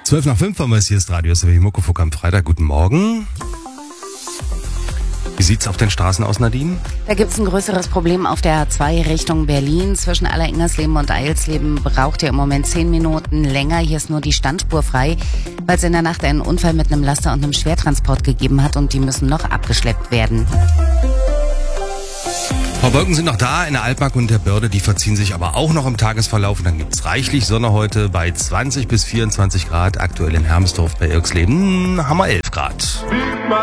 12:05 haben wir es, hier ist Radio SW Muckefuck am Freitag. Guten Morgen. Wie sieht's auf den Straßen aus, Nadine? Da gibt's ein größeres Problem auf der A2 Richtung Berlin. Zwischen Alleringersleben und Eilsleben braucht ihr im Moment 10 Minuten länger. Hier ist nur die Standspur frei, weil es in der Nacht einen Unfall mit einem Laster und einem Schwertransport gegeben hat und die müssen noch abgeschleppt werden. Wolken sind noch da in der Altmark und der Börde, die verziehen sich aber auch noch im Tagesverlauf. Und dann gibt's reichlich Sonne heute bei 20 bis 24 Grad. Aktuell in Hermsdorf bei Irxleben haben wir 11 Grad.